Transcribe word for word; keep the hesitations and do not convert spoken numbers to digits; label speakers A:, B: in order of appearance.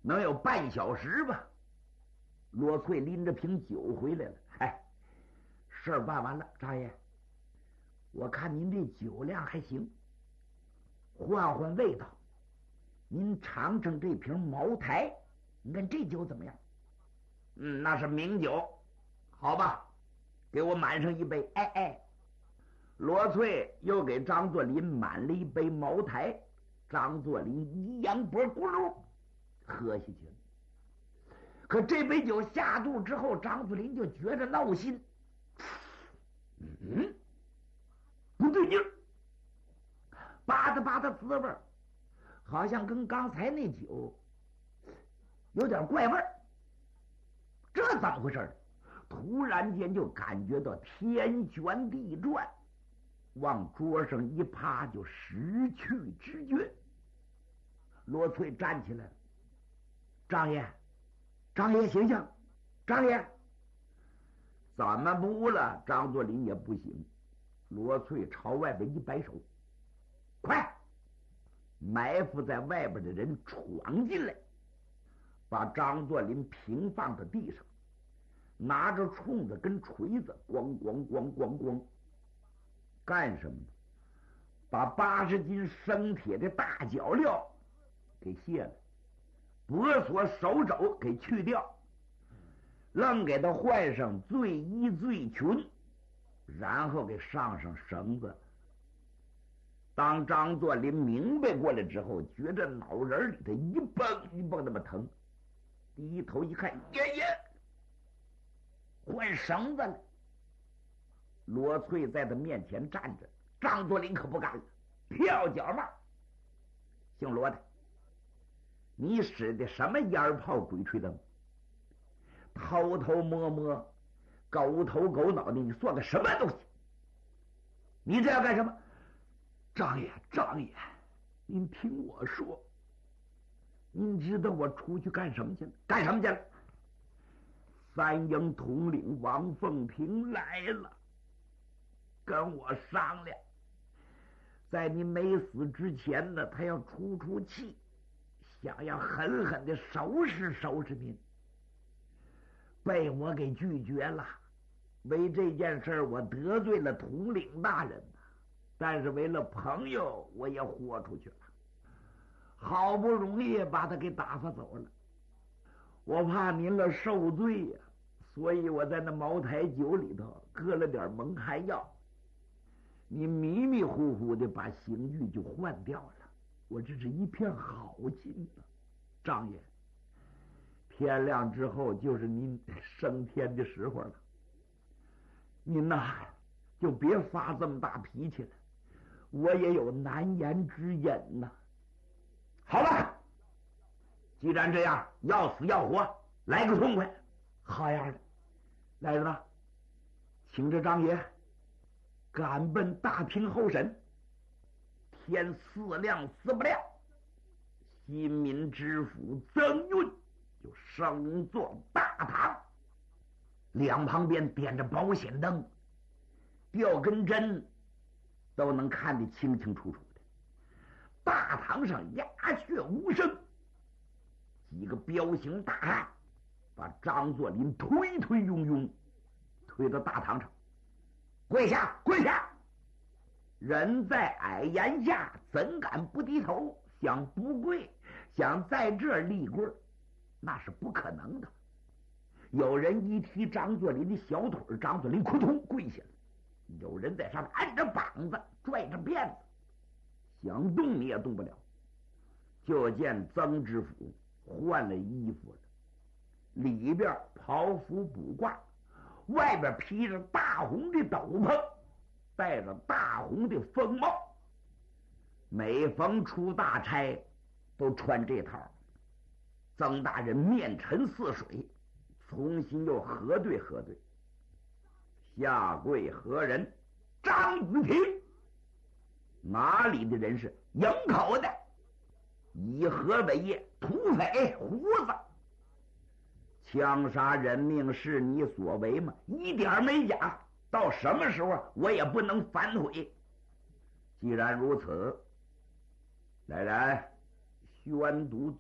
A: 能有半小时吧。罗翠拎着瓶酒回来了。嗨，事儿办完了，张爷，我看您这酒量还行，换换味道，您尝尝这瓶茅台，你看这酒怎么样？嗯，那是名酒，好吧，给我满上一杯。哎哎，罗翠又给张作霖满了一杯茅台，张作霖一扬脖，咕噜喝下去了。可这杯酒下肚之后，张作霖就觉着闹心。嗯，不对劲儿，吧嗒吧嗒滋味儿，好像跟刚才那酒有点怪味儿。这怎么回事？突然间就感觉到天旋地转，往桌上一趴就失去知觉。罗翠站起来了，张爷，张爷醒醒，张爷，怎么不了？张作霖也不醒。罗翠朝外边一摆手，快！埋伏在外边的人闯进来，把张作霖平放在地上，拿着冲子跟锤子，咣咣咣咣咣，干什么呢？把八十斤生铁的大脚镣给卸了，脖锁手肘给去掉，愣给他换上罪衣罪裙，然后给上上绳子。当张作霖明白过来之后，觉着脑仁里头一蹦一蹦那么疼，低头一看，爷爷换绳子了。罗翠在他面前站着，张作霖可不敢了，跳脚帽，姓罗的，你使的什么烟炮鬼吹灯？偷偷摸摸，狗头狗脑的，你算个什么东西？你这要干什么？张爷，张爷，您听我说，您知道我出去干什么去了？干什么去了？三营统领王凤平来了，跟我商量，在您没死之前呢，他要出出气，想要狠狠的收拾收拾您，被我给拒绝了。为这件事我得罪了统领大人，但是为了朋友，我也豁出去了。好不容易把他给打发走了，我怕您了受罪呀、啊，所以我在那茅台酒里头搁了点蒙汗药，你迷迷糊糊的把刑具就换掉了。我这是一片好心啊，张爷，天亮之后就是您升天的时候了，您呐就别发这么大脾气了，我也有难言之隐呐。好了，既然这样，要死要活，来个痛快。好样的，来人吧，请着张爷赶奔大厅候审。天四亮四不亮，新民知府曾运就升坐大堂，两旁边点着保险灯，吊根针都能看得清清楚楚的。大堂上鸦雀无声，几个彪形大汉把张作霖推推拥拥推到大堂上，跪下跪下！人在矮檐下，怎敢不低头？想不跪，想在这儿立跪，那是不可能的。有人一踢张作霖的小腿，张作霖扑通跪下了；有人在上面按着膀子，拽着辫子，想动你也动不了。就见曾知府换了衣服了，里边袍服补挂，外边披着大红的斗篷，戴着大红的风帽，每逢出大差都穿这套。曾大人面沉似水，重新又核对核对，下跪何人？张子平。哪里的人是？营口的，以何为业？土匪胡子。枪杀人命是你所为吗？一点没假。到什么时候我也不能反悔。既然如此，来人，宣读